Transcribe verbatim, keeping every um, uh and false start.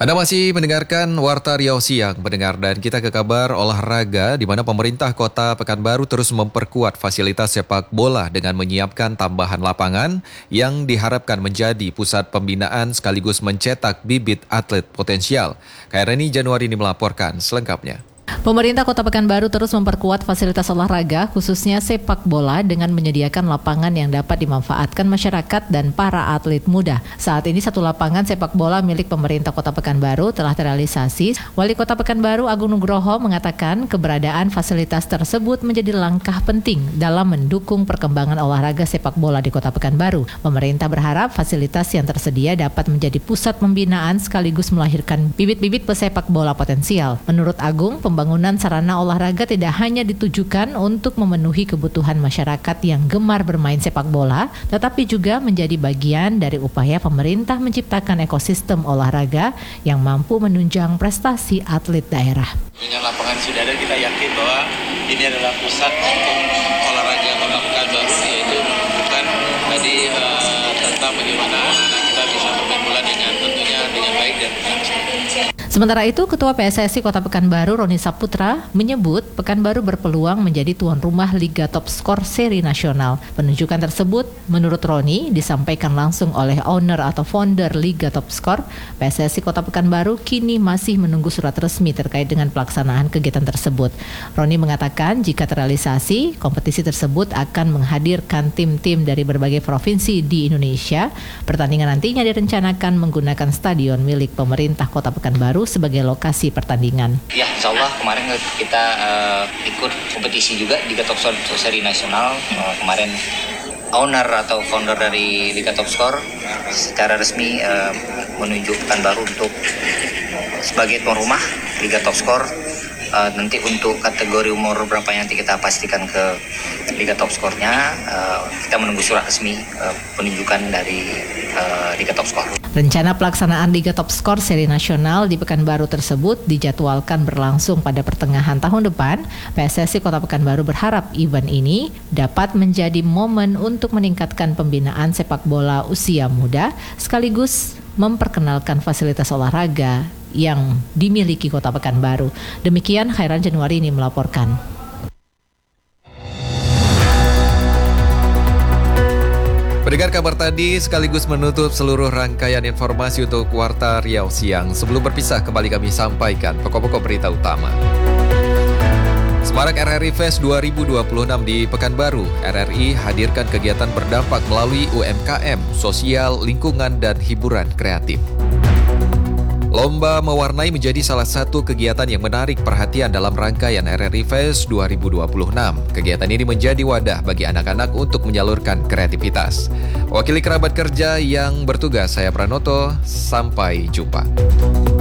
Anda masih mendengarkan Warta Riau Siang, pendengar, dan kita ke kabar olahraga di mana pemerintah Kota Pekanbaru terus memperkuat fasilitas sepak bola dengan menyiapkan tambahan lapangan yang diharapkan menjadi pusat pembinaan sekaligus mencetak bibit atlet potensial. Khairani Januari ini melaporkan selengkapnya. Pemerintah Kota Pekanbaru terus memperkuat fasilitas olahraga khususnya sepak bola dengan menyediakan lapangan yang dapat dimanfaatkan masyarakat dan para atlet muda. Saat ini satu lapangan sepak bola milik pemerintah Kota Pekanbaru telah terrealisasi. Wali Kota Pekanbaru Agung Nugroho mengatakan keberadaan fasilitas tersebut menjadi langkah penting dalam mendukung perkembangan olahraga sepak bola di Kota Pekanbaru. Pemerintah berharap fasilitas yang tersedia dapat menjadi pusat pembinaan sekaligus melahirkan bibit-bibit pesepak bola potensial. Menurut Agung, pembangunan sarana olahraga tidak hanya ditujukan untuk memenuhi kebutuhan masyarakat yang gemar bermain sepak bola, tetapi juga menjadi bagian dari upaya pemerintah menciptakan ekosistem olahraga yang mampu menunjang prestasi atlet daerah. Dengan lapangan sudah ada, kita yakin bahwa ini adalah pusat untuk olahraga Kota Pekanbaru, yaitu menunjukkan tadi uh, tentang bagaimana anak-anak kita bisa bermain bola dengan tentunya dengan baik dan benar. Sementara itu, Ketua P S S I Kota Pekanbaru Roni Saputra menyebut Pekanbaru berpeluang menjadi tuan rumah Liga Top Skor Seri Nasional. Penunjukan tersebut, menurut Roni, disampaikan langsung oleh owner atau founder Liga Top Skor. P S S I Kota Pekanbaru kini masih menunggu surat resmi terkait dengan pelaksanaan kegiatan tersebut. Roni mengatakan jika terrealisasi, kompetisi tersebut akan menghadirkan tim-tim dari berbagai provinsi di Indonesia. Pertandingan nantinya direncanakan menggunakan stadion milik pemerintah Kota Pekanbaru sebagai lokasi pertandingan. Ya, insya Allah kemarin kita uh, ikut kompetisi juga di Liga Top Skor Seri Nasional. Uh, kemarin owner atau founder dari Liga Top Skor secara resmi uh, menunjuk Pekanbaru untuk sebagai tuan rumah Liga Top Skor. Uh, nanti untuk kategori umur berapa yang nanti kita pastikan ke Liga Top Skornya, uh, kita menunggu surat resmi uh, penunjukan dari uh, Liga Top Skor. Rencana pelaksanaan Liga Top Skor Seri Nasional di Pekanbaru tersebut dijadwalkan berlangsung pada pertengahan tahun depan. P S S I Kota Pekanbaru berharap event ini dapat menjadi momen untuk meningkatkan pembinaan sepak bola usia muda sekaligus memperkenalkan fasilitas olahraga yang dimiliki Kota Pekanbaru. Demikian Khairan Januari ini melaporkan. Pendengar, kabar tadi sekaligus menutup seluruh rangkaian informasi untuk Warta Riau Siang. Sebelum berpisah, kembali kami sampaikan pokok-pokok berita utama. Semarak R R I Fest dua ribu dua puluh enam di Pekanbaru. R R I hadirkan kegiatan berdampak melalui U M K M, sosial, lingkungan, dan hiburan kreatif. Lomba mewarnai menjadi salah satu kegiatan yang menarik perhatian dalam rangkaian R R I Fest dua ribu dua puluh enam. Kegiatan ini menjadi wadah bagi anak-anak untuk menyalurkan kreativitas. Wakili kerabat kerja yang bertugas, saya Pranoto, sampai jumpa.